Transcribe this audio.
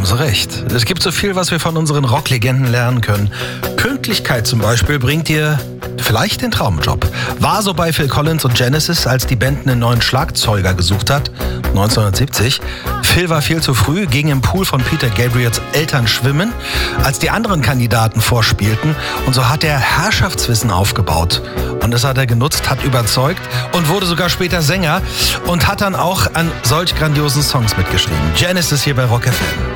haben Sie recht. Es gibt so viel, was wir von unseren Rocklegenden lernen können. Pünktlichkeit zum Beispiel bringt dir vielleicht den Traumjob. War so bei Phil Collins und Genesis, als die Band einen neuen Schlagzeuger gesucht hat, 1970. Phil war viel zu früh, ging im Pool von Peter Gabriels Eltern schwimmen, als die anderen Kandidaten vorspielten. Und so hat er Herrschaftswissen aufgebaut. Und das hat er genutzt, hat überzeugt und wurde sogar später Sänger und hat dann auch an solch grandiosen Songs mitgeschrieben. Genesis hier bei Rock FM.